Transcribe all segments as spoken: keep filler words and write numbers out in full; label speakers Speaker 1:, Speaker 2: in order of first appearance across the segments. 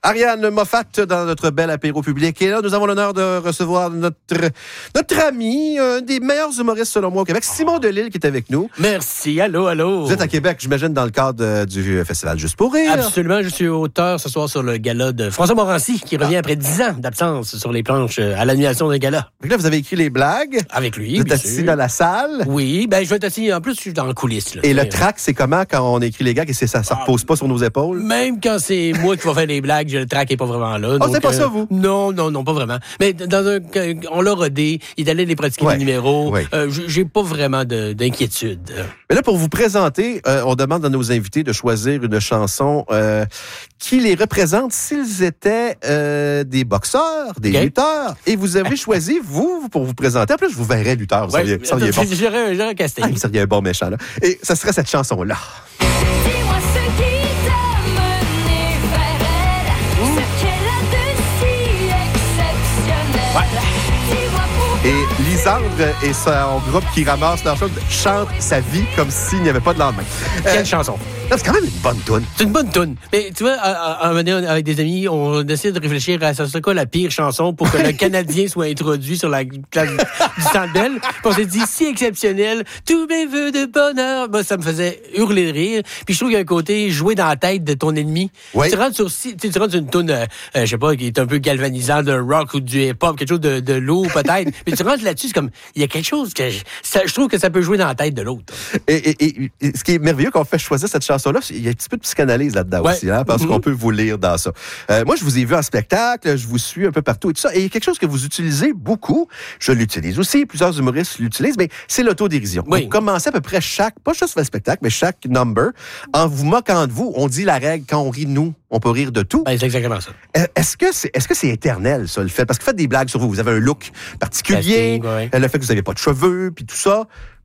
Speaker 1: Ariane Moffat dans notre bel apéro public. Et là, nous avons l'honneur de recevoir notre, notre ami, un des meilleurs humoristes selon moi au Québec, Simon Delisle, qui est avec nous.
Speaker 2: Merci. Allô, allô.
Speaker 1: Vous êtes à Québec, j'imagine, dans le cadre euh, du Festival Juste pour rire.
Speaker 2: Absolument. Je suis auteur ce soir sur le gala de François Morancy, qui revient après dix ans d'absence sur les planches à l'animation de gala.
Speaker 1: Donc là, vous avez écrit les blagues.
Speaker 2: Avec lui,
Speaker 1: Vous êtes
Speaker 2: bien
Speaker 1: assis
Speaker 2: sûr.
Speaker 1: dans la salle.
Speaker 2: Oui, ben je vais être assis. En plus, je suis dans la coulisse. Là,
Speaker 1: Et le
Speaker 2: euh,
Speaker 1: track, c'est comment quand on écrit les gags et c'est, ça ne repose pas sur nos épaules?
Speaker 2: Même quand c'est moi qui vais faire les blagues, le track est pas vraiment là.
Speaker 1: Oh,
Speaker 2: donc,
Speaker 1: c'est pas
Speaker 2: euh,
Speaker 1: ça, vous?
Speaker 2: Non, non, non, pas vraiment. Mais dans un, on l'a rodé, il est allé les pratiquer
Speaker 1: Ouais,
Speaker 2: les numéros.
Speaker 1: ouais.
Speaker 2: Euh, j'ai pas vraiment de, d'inquiétude.
Speaker 1: Mais là, pour vous présenter, euh, on demande à nos invités de choisir une chanson euh, qui les représente s'ils étaient euh, des boxeurs, des
Speaker 2: Okay.
Speaker 1: lutteurs. Et vous avez choisi, vous, pour vous présenter. En plus, je vous verrais lutteur. Vous
Speaker 2: Ouais,
Speaker 1: seriez, vous seriez bon.
Speaker 2: j'aurais, j'aurais un casting.
Speaker 1: Ah, vous seriez un bon méchant, là. Et ça serait cette chanson-là.
Speaker 3: Dis-moi ce qui t'a mené vers elle, ce qu'elle a de si exceptionnel. Dis-moi pour
Speaker 1: Et Lisandre et son groupe qui ramasse leur chose chantent sa vie comme s'il n'y avait pas de lendemain. Euh,
Speaker 2: Quelle chanson?
Speaker 1: là, c'est quand même une bonne toune.
Speaker 2: C'est une bonne toune. Mais tu vois, à, à, à un moment donné, avec des amis, on essaie de réfléchir à ça, c'est quoi la pire chanson pour que le Canadien soit introduit sur la place du Centre Bell. Puis on s'est dit, si exceptionnel, tous mes vœux de bonheur. Moi, ça me faisait hurler de rire. Puis je trouve qu'il y a un côté jouer dans la tête de ton ennemi.
Speaker 1: Oui.
Speaker 2: Tu rentres sur, tu sais, tu rentres sur une toune, euh, euh, je sais pas, qui est un peu galvanisant, de rock ou du hip-hop, quelque chose de, de lourd peut-être. Mais tu rentres là-dessus, c'est comme, il y a quelque chose que je, ça, je trouve que ça peut jouer dans la tête de l'autre.
Speaker 1: Et, et, et, et ce qui est merveilleux qu'on fait choisir cette chanson-là, c'est- il y a un petit peu de psychanalyse là-dedans
Speaker 2: Ouais.
Speaker 1: aussi, hein, parce
Speaker 2: Mm-hmm.
Speaker 1: qu'on peut vous lire dans ça. Euh, moi, je vous ai vu en spectacle, je vous suis un peu partout et tout ça. Et il y a quelque chose que vous utilisez beaucoup, je l'utilise aussi, plusieurs humoristes l'utilisent, mais c'est l'autodérision.
Speaker 2: Oui.
Speaker 1: Vous commencez à peu près chaque, pas juste le spectacle, mais chaque number, en vous moquant de vous. On dit la règle, quand on rit de nous, on peut rire de tout.
Speaker 2: Ben, c'est exactement ça.
Speaker 1: Euh, Est-ce que c'est est-ce que c'est éternel, ça, le fait? Parce que faites des blagues sur vous. Vous avez un look particulier,
Speaker 2: Casting, ouais.
Speaker 1: euh, le fait que vous n'avez pas de cheveux, puis tout ça.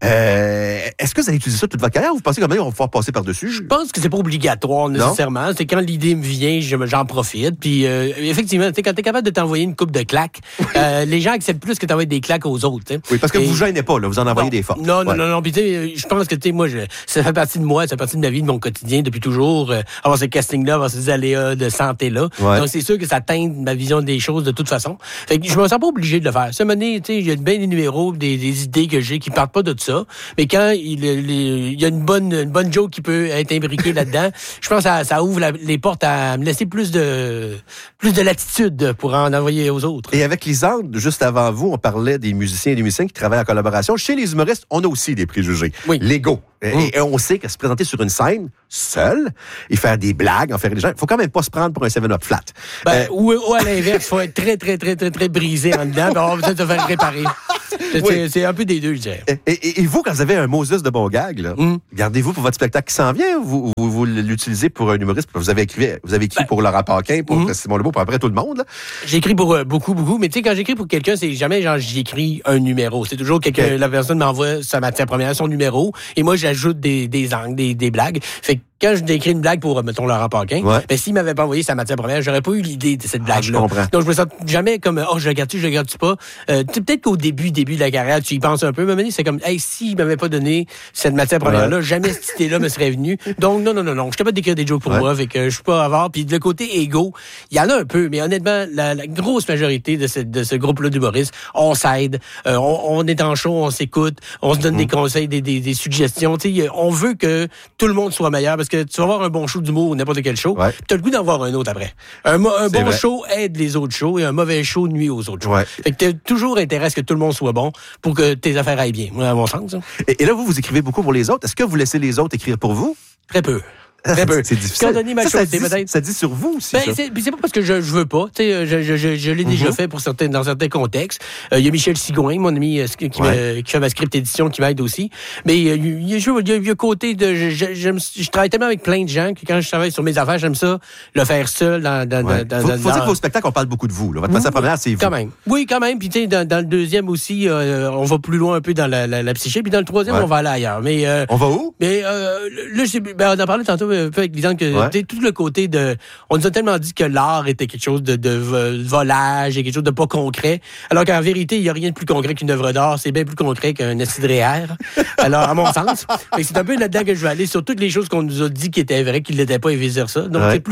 Speaker 1: Euh, est-ce que vous allez utiliser ça toute votre carrière ou vous pensez quand même qu'on va pouvoir passer par-dessus?
Speaker 2: Je pense que c'est pas obligatoire nécessairement. C'est quand l'idée me vient, je- j'en profite. Puis euh, effectivement, tu sais, quand t'es capable de t'envoyer une coupe de claques, euh, les gens acceptent plus que t'envoies des claques aux autres. t'sais.
Speaker 1: Oui, parce que
Speaker 2: Et-
Speaker 1: vous vous gênez pas, là, vous en envoyez
Speaker 2: non,
Speaker 1: des fortes.
Speaker 2: Non, non,
Speaker 1: Ouais.
Speaker 2: non, non. Puis tu sais, je pense que tu sais, moi, je, ça fait partie de moi, ça fait partie de ma vie, de mon quotidien depuis toujours. Euh, avoir ce casting-là, avoir ces aléas de santé-là.
Speaker 1: Ouais.
Speaker 2: Donc c'est sûr que ça teinte ma vision des choses de toute façon. Fait que je me sens pas obligé de le faire. Ça m'a donné, tu sais, il y a bien des numéros, des, des idées que j'ai qui partent pas de ça. Mais quand il, il- il y a une bonne, une bonne joke qui peut être imbriquée là-dedans, je pense que ça, ça ouvre la- les portes à me laisser plus de, plus de latitude pour en envoyer aux autres.
Speaker 1: Et avec Lisandre, juste avant vous, on parlait des musiciens et des musiciens qui travaillent en collaboration. Chez les humoristes, on a aussi des préjugés.
Speaker 2: Oui.
Speaker 1: L'ego. Et,
Speaker 2: Mm.
Speaker 1: et on sait que se présenter sur une scène, seul, et faire des blagues, en faire des gens, il faut quand même pas se prendre pour un seven up flat.
Speaker 2: Ben,
Speaker 1: Euh,
Speaker 2: ou, ou à l'inverse, il faut être très, très, très, très, très brisé en dedans, puis on va peut-être se faire réparer. C'est,
Speaker 1: Oui.
Speaker 2: c'est un peu des deux, je dirais.
Speaker 1: Et, et- et vous, quand vous avez un Moses de bon gag, là,
Speaker 2: Mm.
Speaker 1: gardez-vous pour votre spectacle qui s'en vient ou vous, vous, vous l'utilisez pour un humoriste? Vous avez écrit, vous avez écrit
Speaker 2: Ben,
Speaker 1: pour Laurent Paquin, pour
Speaker 2: mm.
Speaker 1: Simon Lebeau, pour après tout le monde. Là.
Speaker 2: J'écris pour euh, beaucoup, beaucoup, mais tu sais, quand j'écris pour quelqu'un, c'est jamais genre j'écris un numéro. C'est toujours quelqu'un,
Speaker 1: Ok.
Speaker 2: la personne m'envoie sa matière première, son numéro, et moi, j'ajoute des, des angles, des, des blagues. Fait que quand je décris une blague pour, mettons, Laurent Paquin,
Speaker 1: Ouais.
Speaker 2: ben, s'il m'avait pas envoyé sa matière première, j'aurais pas eu l'idée de cette blague-là.
Speaker 1: je comprends.
Speaker 2: Donc, je me sens jamais comme, oh, je le garde-tu, je le garde-tu pas. Euh, tu sais, peut-être qu'au début, début de la carrière, tu y penses un peu, mais c'est comme, hey, s'il m'avait pas donné cette matière première-là, jamais cette idée-là me serait venue. Donc, non, non, non, non. Je suis capable d'écrire des jokes pour
Speaker 1: Ouais.
Speaker 2: moi, fait que je suis pas avare. Puis, le côté égo, il y en a un peu, mais honnêtement, la, la grosse majorité de ce, de ce groupe-là d'humoristes, on s'aide, euh, on, on est en show, on s'écoute, on se donne des conseils, des, des, des suggestions. Tu sais, on veut que tout le monde soit meilleur parce que tu vas voir un bon show d'humour, n'importe quel show,
Speaker 1: Ouais.
Speaker 2: tu as le goût d'en voir un autre après. Un, mo- un
Speaker 1: C'est
Speaker 2: bon
Speaker 1: vrai.
Speaker 2: show aide les autres shows et un mauvais show nuit aux autres shows.
Speaker 1: Ouais.
Speaker 2: Fait que t'as toujours intérêt à ce que tout le monde soit bon pour que tes affaires aillent bien. Moi, à mon sens, hein.
Speaker 1: Et, et là, vous, vous écrivez beaucoup pour les autres. Est-ce que vous laissez les autres écrire pour vous?
Speaker 2: Très peu. Très peu.
Speaker 1: C'est difficile.
Speaker 2: Quand Denis m'a
Speaker 1: ça, ça,
Speaker 2: choisi,
Speaker 1: dit,
Speaker 2: peut-être.
Speaker 1: ça dit sur vous aussi.
Speaker 2: Ben,
Speaker 1: ça.
Speaker 2: c'est, puis c'est pas parce que je, je veux pas. Tu sais, je, je, je, je l'ai déjà fait pour certains, dans certains contextes. Euh, Il y a Michel Sigouin, mon ami, euh, qui,
Speaker 1: Ouais.
Speaker 2: me- qui fait ma script édition, qui m'aide aussi. Mais euh, il y a, il y a, il y a, il y a côté de, je, je, j'aime- je travaille tellement avec plein de gens que quand je travaille sur mes affaires, j'aime ça le faire seul dans, dans,
Speaker 1: Ouais.
Speaker 2: dans,
Speaker 1: faut,
Speaker 2: dans-
Speaker 1: faut dire
Speaker 2: dans-
Speaker 1: que vos spectacles, on parle beaucoup de vous. Là. Votre matière première, c'est vous.
Speaker 2: Quand même. Oui, quand même. Puis tu sais, dans, dans le deuxième aussi, euh, on va plus loin un peu dans la, la, la psyché. Puis dans le troisième,
Speaker 1: Ouais.
Speaker 2: on va aller ailleurs. Mais euh,
Speaker 1: On va où?
Speaker 2: mais euh, là, j'ai- ben, on a parlé tantôt un peu avec Lisandre que
Speaker 1: Ouais.
Speaker 2: tu sais, tout le côté de... On nous a tellement dit que l'art était quelque chose de, de vo- volage et quelque chose de pas concret, alors qu'en vérité, il n'y a rien de plus concret qu'une œuvre d'art. C'est bien plus concret qu'un acidréaire. Alors, à mon sens. Fait que c'est un peu là-dedans que je vais aller sur toutes les choses qu'on nous a dit qui étaient vraies, qui ne l'étaient pas et vice-versa. Donc,
Speaker 1: Ouais.
Speaker 2: c'est plus...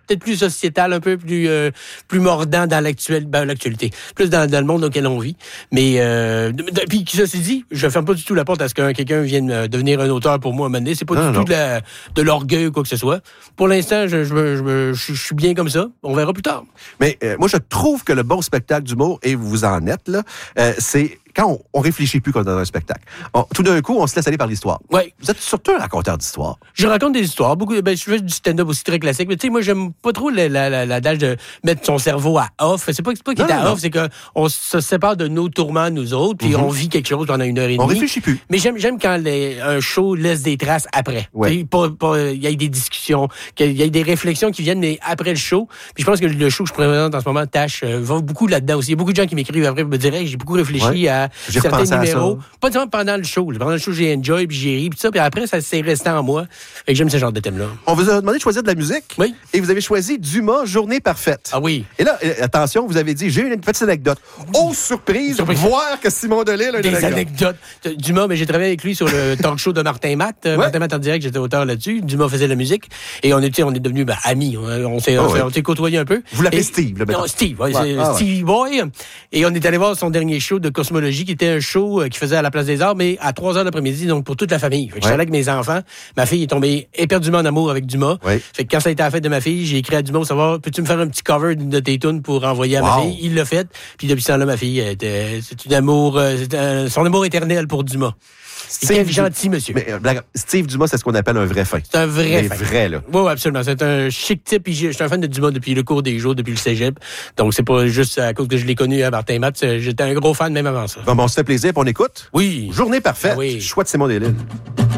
Speaker 2: peut-être plus sociétal, un peu plus euh, plus mordant dans l'actuel, ben, l'actualité, plus dans, dans le monde auquel on vit. Mais euh, puis ceci dit, je ferme pas du tout la porte à ce que quelqu'un vienne devenir un auteur pour moi à un moment donné. C'est pas non, du non. tout de, la, de l'orgueil ou quoi que ce soit. Pour l'instant, je, je, je, je, je suis bien comme ça. On verra plus tard.
Speaker 1: Mais euh, moi, je trouve que le bon spectacle d'humour, et vous en êtes, là, euh, c'est quand on, on réfléchit plus comme dans un spectacle. On, tout d'un coup, on se laisse aller par l'histoire.
Speaker 2: Ouais.
Speaker 1: Vous êtes surtout un raconteur d'histoire.
Speaker 2: Je raconte des histoires. Beaucoup, ben, je fais du stand-up aussi très classique. Mais tu sais, moi, j'aime pas trop la, la, la, l'adage de mettre son cerveau à off. C'est pas, c'est pas qu'il est à non. off, c'est qu'on se sépare de nos tourments, nous autres, puis mm-hmm. on vit quelque chose pendant une heure et demie.
Speaker 1: On réfléchit plus.
Speaker 2: Mais j'aime, j'aime quand les, un show laisse des traces après. Il ouais. y a des discussions, qu'il y a des réflexions qui viennent, mais après le show. Puis je pense que le show que je présente en ce moment tâche euh, va beaucoup là-dedans aussi. Il y a beaucoup de gens qui m'écrivent après me dire hey, j'ai beaucoup réfléchi ouais. à
Speaker 1: j'ai
Speaker 2: certains numéros. Pas seulement pendant le show. Pendant le show, j'ai enjoy, puis j'ai ri, puis ça. Puis après, ça s'est resté en moi. Fait que j'aime ce genre de thème-là.
Speaker 1: On vous a demandé de choisir de la musique.
Speaker 2: Oui.
Speaker 1: Et vous avez choisi Dumas, Journée parfaite.
Speaker 2: Ah oui.
Speaker 1: Et là, attention, vous avez dit, j'ai une petite anecdote. Oh, surprise, surprise. Voir que Simon Delille a une
Speaker 2: Des
Speaker 1: anecdote.
Speaker 2: anecdotes. Dumas, mais j'ai travaillé avec lui sur le talk show de Martin Matt. Ouais. Martin Matt en direct, j'étais auteur là-dessus. Dumas faisait la musique. Et on était, on est devenus ben, amis. On, on s'est, oh, on s'est, oui. s'est côtoyés un peu.
Speaker 1: Vous l'appelez et, Steve, le
Speaker 2: Non, Steve, ouais, ouais. c'est ah, Steve ouais. Boy. Et on est allé voir son dernier show de Cosmologie, qui était un show qu'il faisait à la Place des Arts, mais à trois heures l'après-midi, donc pour toute la famille. Fait que ouais. J'étais là avec mes enfants. Ma fille est tombée éperdument en amour avec Dumas.
Speaker 1: Ouais.
Speaker 2: Fait que quand ça a été à la fête de ma fille, j'ai écrit à Dumas pour savoir, peux-tu me faire un petit cover de tes tunes pour envoyer à wow. ma fille? Il l'a fait. Puis depuis ce temps-là, ma fille, était, c'est un amour, c'est un, son amour éternel pour Dumas. C'est gentil, monsieur.
Speaker 1: Mais, euh, Steve Dumas, c'est ce qu'on appelle un vrai fin.
Speaker 2: C'est un vrai
Speaker 1: mais
Speaker 2: fin.
Speaker 1: vrai, là.
Speaker 2: Oui, oui, absolument. C'est un chic type. Je suis un fan de Dumas depuis le cours des jours, depuis le cégep. Donc, c'est pas juste à cause que je l'ai connu à Martin Matt. J'étais un gros fan même avant ça.
Speaker 1: Bon, bon, c'était plaisir. On écoute?
Speaker 2: Oui.
Speaker 1: Journée parfaite.
Speaker 2: Ah oui.
Speaker 1: Choix de Simon Delille.